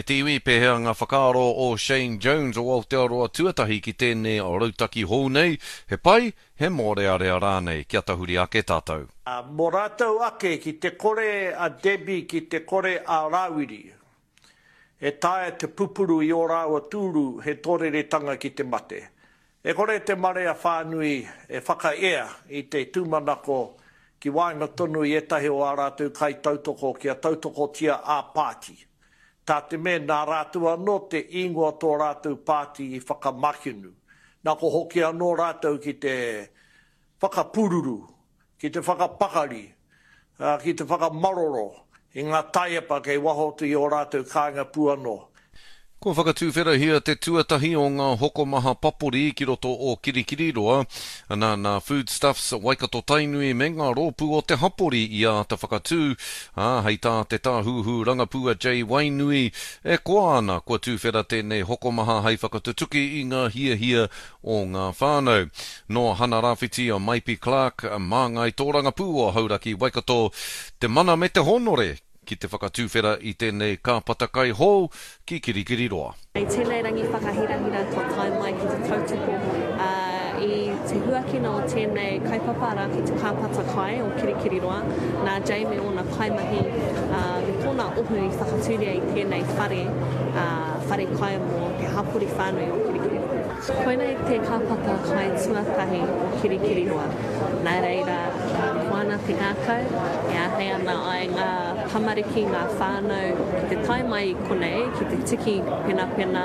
Tiwi pehea ngā whakaaro o Shane Jones o Aotearoa tuatahi ki tēnei o Rautaki Hōnei, he pai, he mōrearea rānei, kia tahuri ake tātou. Mō rātou ake ki te kore a Debbie, ki te kore a Rawiri. E tae te pupuru i o rāua tūru he tōreretanga ki te mate. E kore te mare a whānui e whakaea i te tūmanako ki wainga tonu i etahi o a rātou kai tautoko ki a tautoko tia a pāti. Tā te me nā rātou anō te ingoa tō rātou pāti i whakamakinu. Nā ko hoki anō rātou ki te whakapururu, ki te whakapakari, ki te whakamaroro, i ngā taiapa kei wahotu i o rātou kāinga puanō. Ko whakatūwhera hia te tuatahi o ngā hokomaha papori ki roto o Kirikiriroa, nā foodstuffs Waikato Tainui me ngā rōpū o te hapori i a te whakatū, hei tā te tāhuhu rangapua J. Wainui, e koa ana kua tūwhera tēnei hokomaha hei whakatutuki i ngā hia o ngā whānau. No hana rāwhiti o Maipi Clark, māngai tō rangapū o Hauraki Waikato, te mana me te honore, ki te whakatūwhera i tēnei kāpatakai hou ki Kirikiriroa. Tēnei rangi whakahirahira tō tai mai ki te tautoko i te huakina o tēnei kaipapara ki te kāpatakai o Kirikiriroa. Nā Jamie o nā kaimahi me tōna ohu i whakatūria i tēnei whare kai mō te hapuri whānui o Kirikiriroa. Koinei te kāpatakai tuatahi o Kirikiriroa. Nā reira, moana te ngākau, e ahei ana ai ngā tamariki, ngā whānau, ki te tai mai i konei, ki te tiki pena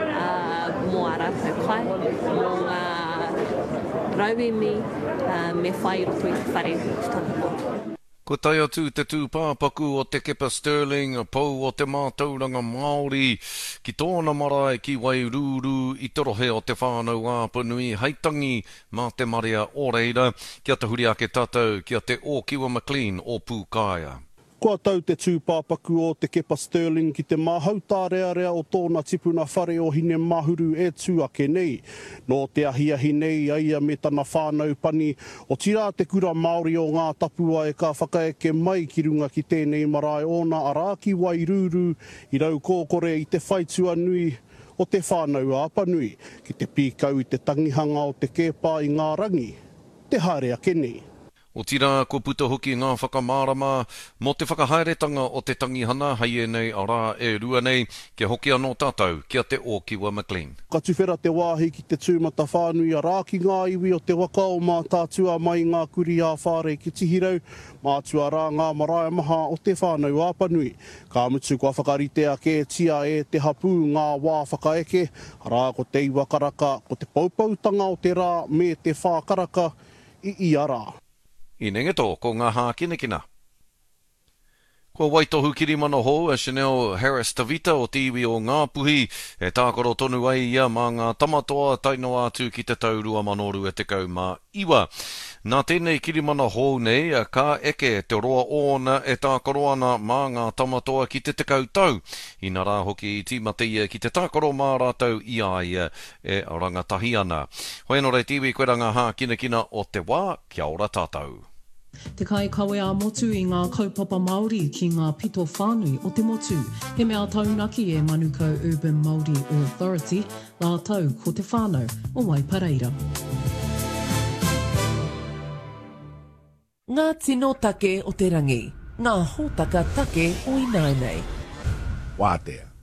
mō a rātou kai, mō ngā rauimi me whai roto i te whare tanako. Ko tai atu te tūpāpaku o te kepa Sterling, pou o te mātauranga Māori, ki tōna marae ki Wairuru, i torohe o te whānau āpanui, heitangi mā te maria o reira, kia te huri ake tātou, kia te o Kiwa McLean o Pūkaia. Kua tau te tūpāpaku o te kepa Sterling ki te mahauta rea o tōna tipuna whare o hine mahuru e tū ake nei. No te ahiahi nei aia me tana whānau pani o tira te kura Māori o ngā tapua e ka whakaeke mai ki runga ki tēnei marae o nā Araki Wairuru i rau kōkore i te whaitua nui o te whānau āpanui ki te pīkau i te tangihanga o te kepa i ngā rangi. Te haere ake nei. O tira, ko puta hoki ngā whakamārama, mo te whakahaeretanga o te tangihana, hei e nei a rā e rua nei, kia hoki anō tātou, kia te o Kiwa McLean. Ka tuwhera te wāhi ki te tūmata whānui a rā ki ngā iwi o te waka o mā tātua mai ngā kuri a whāre ki tihirau, mātua rā ngā marae maha o te whānau āpanui. Ka mutu kua whakarite ake tia e te hapu ngā wā whakaeke, rā ko te iwakaraka, ko te paupautanga o te rā me te whākaraka i ara. I nengeto, ko ngā hā kinekina. Ko waitohu kirimana hou a Chanel Harris Tavita o te iwi o Ngāpuhi, e tākoro tonu ai ia mā ngā tamatoa taino atu ki te taurua manoru e te kaumā iwa. Nā tēnei kirimana hou nei, ka eke te roa ona e tākoro ana mā ngā tamatoa ki te tekau tau. I nā rā hoki i tīmate ia ki te tākoro mā rātau ia e rangatahi ana. Hoi anō rei tiwi koe ranga hā kinekina o te wā, kia ora tātou. Te kai kawe a motu i ngā kaupapa Māori ki ngā pito whānui o te motu. He mea taunaki e Manukau Urban Māori Authority, nā tau ko te whānau o Waipareira. Ngā tino take o te rangi, ngā hōtaka take o Inainei. Wātea.